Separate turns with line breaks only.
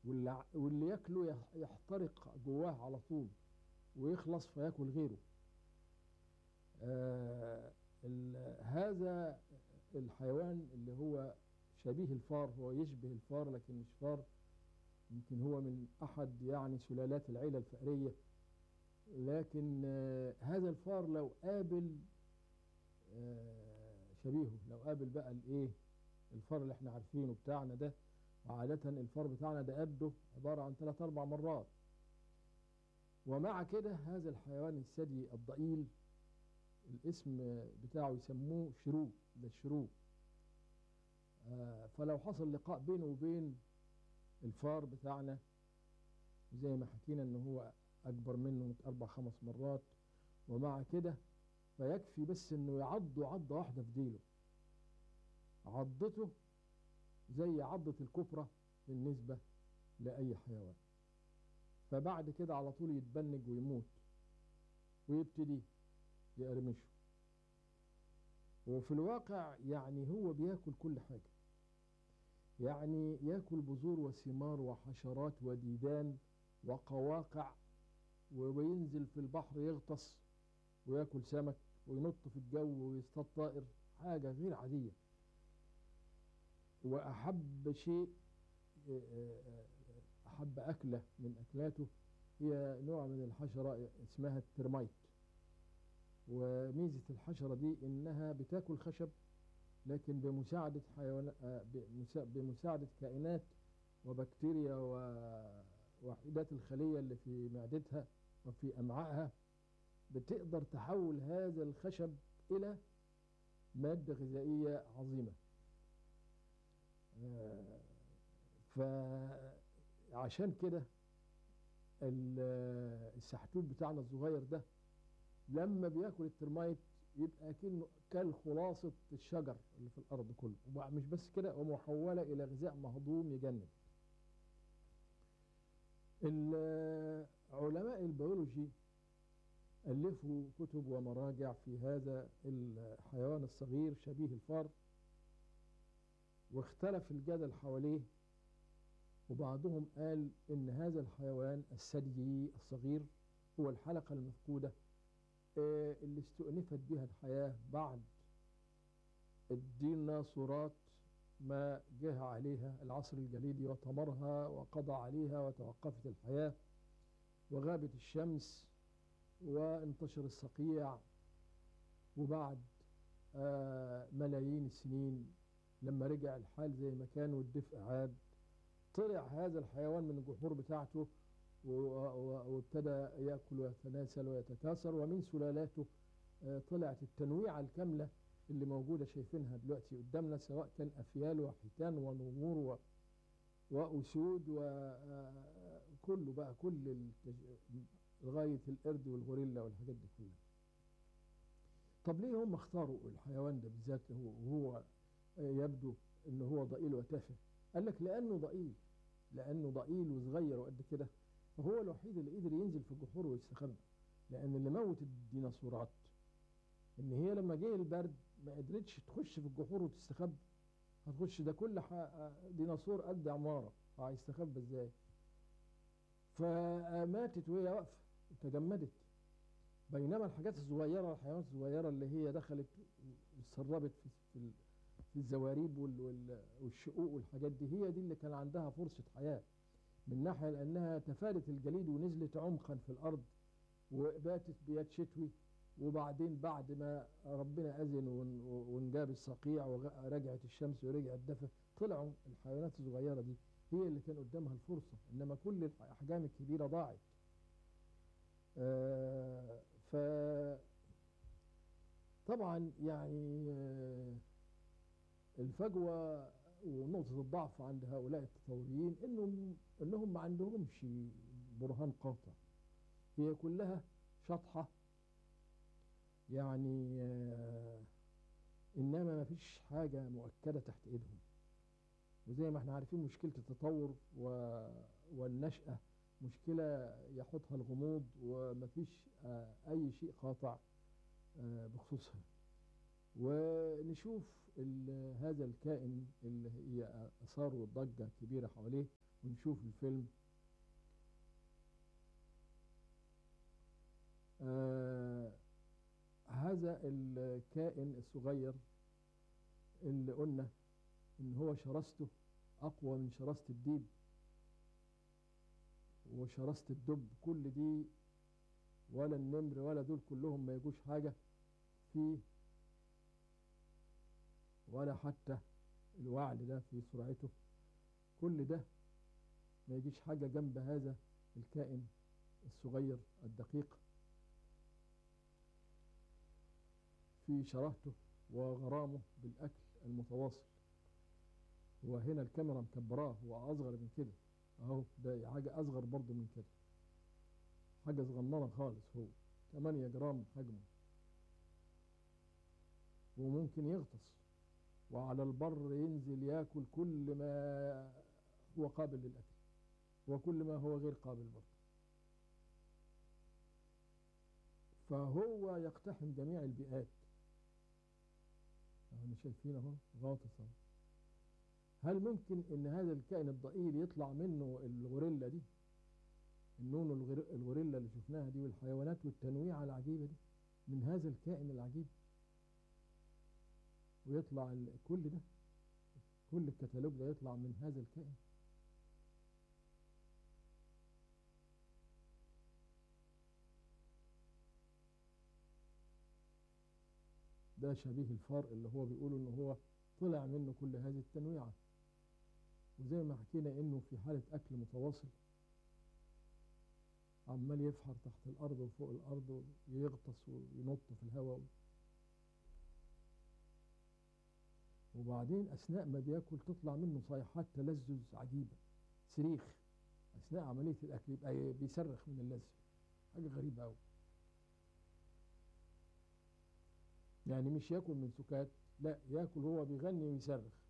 واللي ياكله يحترق جواه على طول ويخلص فياكل غيره. هذا الحيوان اللي هو شبيه الفار، هو يشبه الفار لكن مش فار، يمكن هو من أحد يعني سلالات العيلة الفأرية. لكن هذا الفار لو قابل شبيهه، لو قابل بقى الايه، الفار اللي احنا عارفينه بتاعنا ده، وعادة الفار بتاعنا ده قده عبارة عن 3 4 مرات. ومع كده هذا الحيوان الثدي الضئيل الاسم بتاعه يسموه شرو، ده الشرو. فلو حصل لقاء بينه وبين الفار بتاعنا، زي ما حكينا ان هو اكبر منه 4 5 مرات، ومع كده فيكفي بس انه يعضه عضة واحدة في ديله، عضته زي عضة الكبرى بالنسبة لأي حيوان، فبعد كده على طول يتبنج ويموت ويبتدي يقرمشه. وفي الواقع يعني هو بياكل كل حاجة، يعني ياكل بذور وثمار وحشرات وديدان وقواقع، وينزل في البحر يغطس وياكل سمك وينط في الجو ويصطاد طائر، حاجة غير عادية. وأحب شيء، أحب أكلة من أكلاته هي نوع من الحشرة اسمها الترميت. وميزة الحشرة دي إنها بتاكل خشب، لكن بمساعدة حيوان، بمساعدة كائنات وبكتيريا ووحيدات الخلية اللي في معدتها وفي أمعائها، بتقدر تحول هذا الخشب إلى مادة غذائية عظيمة. فعشان كده السحتوت بتاعنا الصغير ده لما بياكل الترمايت يبقى كأنه كل خلاصة الشجر اللي في الأرض كله، ومش بس كده، ومحولة إلى غذاء مهضوم يجنن. علماء البيولوجي ألفوا كتب ومراجع في هذا الحيوان الصغير شبيه الفار، واختلف الجدل حواليه. وبعضهم قال إن هذا الحيوان الثديي الصغير هو الحلقة المفقودة اللي استؤنفت بها الحياة بعد الديناصورات ما جه عليها العصر الجليدي وطمرها وقضى عليها وتوقفت الحياة وغابت الشمس وانتشر الصقيع. وبعد ملايين السنين لما رجع الحال زي ما كان والدفء عاد، طلع هذا الحيوان من الجحور بتاعته وابتدى يأكل ويتناسل ويتكاثر، ومن سلالاته طلعت التنويعة الكاملة اللي موجودة شايفينها دلوقتي قدامنا، سواء كان أفيال وحيتان ونمور وأسود وكله بقى، لغاية القرد والغوريلا والحاجات دي كلها. طب ليه هم اختاروا الحيوان ده بالذات وهو يبدو انه هو ضئيل وتافه؟ قال لك لأنه ضئيل وصغير وقد كده، فهو الوحيد اللي قدر ينزل في الجحور ويستخبى. لأن اللي موت الديناصورات إن هي لما جه البرد ما قدرتش تخش في الجحور وتستخبى، هتخش ده كل ديناصور قد عمارة، هيستخبى ازاي؟ فماتت وهي واقفة وتجمدت. بينما الحاجات الصغيرة، الحيوانات الصغيرة اللي هي دخلت واتسربت في الزواريب والشقوق والحاجات دي، هي دي اللي كان عندها فرصة حياة، من ناحية لأنها تفادت الجليد ونزلت عمقا في الأرض وباتت بيد شتوي. وبعدين بعد ما ربنا أذن وانجاب الصقيع ورجعت الشمس ورجع الدفء، طلعوا الحيوانات الصغيرة دي هي اللي كان قدامها الفرصة، إنما كل الأحجام الكبيرة ضاعت. فطبعا يعني الفجوة ونقطة الضعف عند هؤلاء التطوريين إنهم ما عندهمش برهان قاطع، هي كلها شطحة يعني، إنما ما فيش حاجة مؤكدة تحت إيدهم. وزي ما احنا عارفين مشكلة التطور والنشأة مشكلة يحطها الغموض، وما فيش أي شيء قاطع بخصوصها. ونشوف هذا الكائن اللي هي أثار ضجة كبيرة حواليه، ونشوف الفيلم. هذا الكائن الصغير اللي قلنا إن هو شراسته أقوى من شراسة الديب وشراسة الدب، كل دي ولا النمر ولا دول كلهم ما يجوش حاجة فيه، ولا حتى الوعل ده في سرعته، كل ده ما يجيش حاجة جنب هذا الكائن الصغير الدقيق في شراهته وغرامه بالأكل المتواصل. وهنا الكاميرا مكبراه، هو أصغر من كده أهو، ده حاجة أصغر برضو من كده، حاجة صغننة خالص، هو 8 جرام حجمه، وممكن يغطس وعلى البر ينزل ياكل كل ما هو قابل للأكل وكل ما هو غير قابل برضه. فهو يقتحم جميع البيئات. احنا شايفين اهو غاطس اهو. هل ممكن ان هذا الكائن الضئيل يطلع منه الغوريلا دي، النون الغوريلا اللي شفناها دي، والحيوانات والتنويعة العجيبة دي من هذا الكائن العجيب، ويطلع كل ده، كل الكتالوج ده يطلع من هذا الكائن؟ ده شبيه الفار اللي هو بيقولوا ان هو طلع منه كل هذه التنويعة. وزي ما حكينا انه في حالة اكل متواصل عمال يفحر تحت الارض وفوق الارض ويغطس وينط في الهواء، وبعدين اثناء ما بياكل تطلع منه صيحات تلذذ عجيبة، صريخ اثناء عملية الاكل، يبقى بيصرخ من اللذة، حاجة غريبة قوي. يعني مش ياكل من سكات، لا، ياكل هو بيغني ويصرخ.